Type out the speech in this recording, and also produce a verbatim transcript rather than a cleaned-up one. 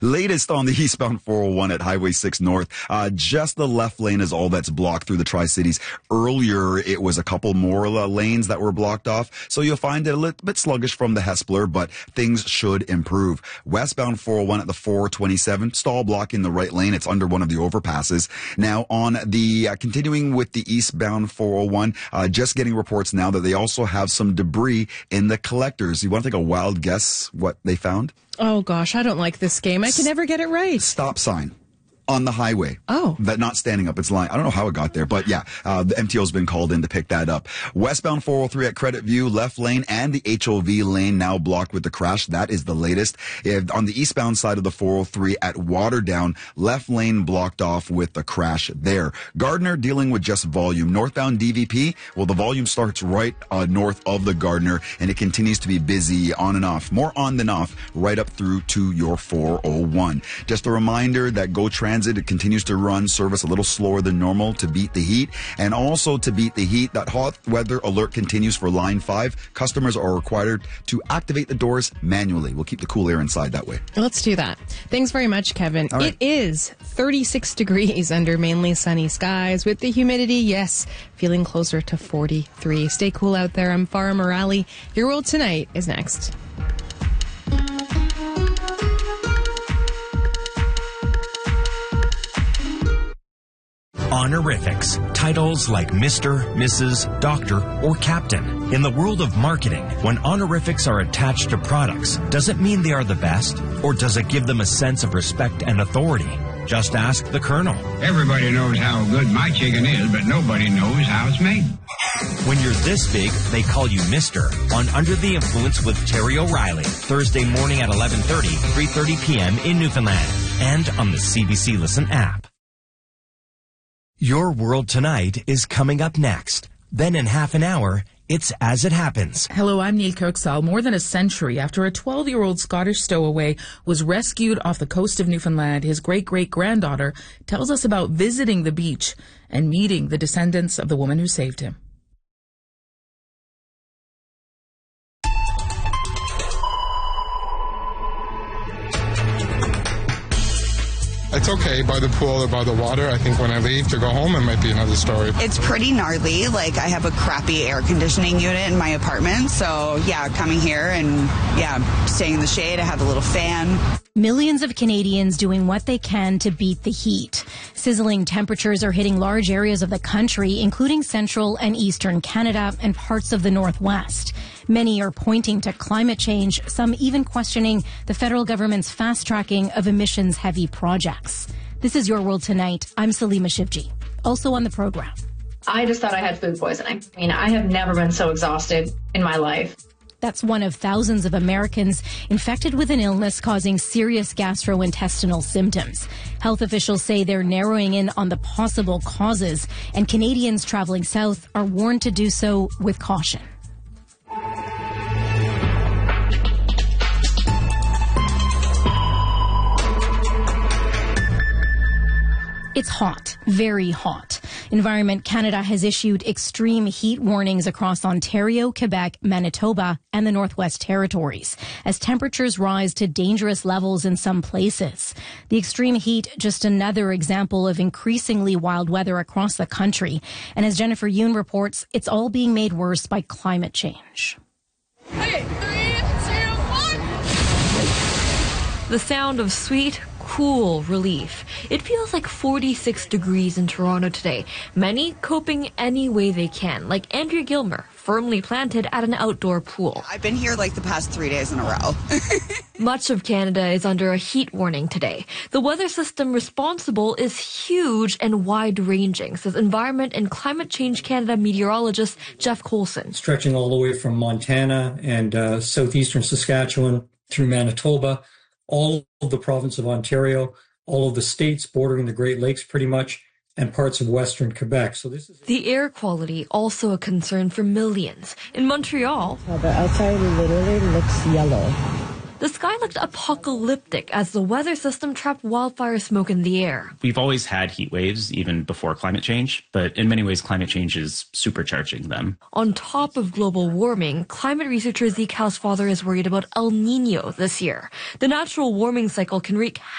Latest on the eastbound four oh one at Highway six North. Uh, just the left lane is all that's blocked through the Tri-Cities. Earlier, it was a couple more uh, lanes that were blocked off. So you'll find it a little bit sluggish from the Hespeler, but things should improve. Westbound four oh one at the four twenty-seven, stall blocking the right lane. It's under one of the overpasses. Now on the, uh, continuing with the eastbound four oh one, uh, just getting reports now that they also have some debris in the collectors. You want to take a wild guess what they found? Oh, gosh, I don't like this game. I can never get it right. Stop sign on the highway. Oh. That not standing up its line. I don't know how it got there, but yeah, uh, the M T O's been called in to pick that up. Westbound four oh three at Credit View, left lane and the H O V lane now blocked with the crash. That is the latest. If, on the eastbound side of the four oh three at Waterdown, left lane blocked off with the crash there. Gardner dealing with just volume. Northbound D V P, well, the volume starts right uh, north of the Gardner and it continues to be busy on and off. More on than off right up through to your four oh one. Just a reminder that Go Transit, it continues to run service a little slower than normal to beat the heat. And also to beat the heat, that hot weather alert continues for line five. Customers are required to activate the doors manually. We'll keep the cool air inside that way. Let's do that. Thanks very much, Kevin. All right. It is thirty-six degrees under mainly sunny skies with the humidity, yes, feeling closer to forty-three. Stay cool out there. I'm Farah Morali. Your World Tonight is next. Honorifics, titles like Mister, Missus, Doctor, or Captain. In the world of marketing, when honorifics are attached to products, does it mean they are the best? Or does it give them a sense of respect and authority? Just ask the Colonel. Everybody knows how good my chicken is, but nobody knows how it's made. When you're this big, they call you Mister on Under the Influence with Terry O'Reilly, Thursday morning at eleven thirty, three thirty p.m. in Newfoundland, and on the C B C Listen app. Your World Tonight is coming up next. Then in half an hour, it's As It Happens. Hello, I'm Neil Kirksall. More than a century after a twelve-year-old Scottish stowaway was rescued off the coast of Newfoundland, his great-great-granddaughter tells us about visiting the beach and meeting the descendants of the woman who saved him. It's okay by the pool or by the water. I think when I leave to go home, it might be another story. It's pretty gnarly. Like, I have a crappy air conditioning unit in my apartment. So, yeah, coming here and, yeah, staying in the shade. I have a little fan. Millions of Canadians doing what they can to beat the heat. Sizzling temperatures are hitting large areas of the country, including central and eastern Canada and parts of the Northwest. Many are pointing to climate change, some even questioning the federal government's fast-tracking of emissions-heavy projects. This is Your World Tonight. I'm Salima Shivji. Also on the program. I just thought I had food poisoning. I mean, I have never been so exhausted in my life. That's one of thousands of Americans infected with an illness causing serious gastrointestinal symptoms. Health officials say they're narrowing in on the possible causes, and Canadians traveling south are warned to do so with caution. It's hot, very hot. Environment Canada has issued extreme heat warnings across Ontario, Quebec, Manitoba, and the Northwest Territories as temperatures rise to dangerous levels in some places. The extreme heat, just another example of increasingly wild weather across the country. And as Jennifer Yoon reports, it's all being made worse by climate change. Okay, three, two, one. The sound of sweet, cool relief. It feels like forty-six degrees in Toronto today. Many coping any way they can, like Andrea Gilmer, firmly planted at an outdoor pool. I've been here like the past three days in a row. Much of Canada is under a heat warning today. The weather system responsible is huge and wide-ranging, says Environment and Climate Change Canada meteorologist Jeff Coulson. Stretching all the way from Montana and uh, southeastern Saskatchewan through Manitoba, all of the province of Ontario, all of the states bordering the Great Lakes pretty much, and parts of western Quebec. So this is the air quality also a concern for millions. In Montreal, well, the outside literally looks yellow. The sky looked apocalyptic as the weather system trapped wildfire smoke in the air. We've always had heat waves, even before climate change, but in many ways, climate change is supercharging them. On top of global warming, climate researcher Zeke Housefather is worried about El Nino this year. The natural warming cycle can wreak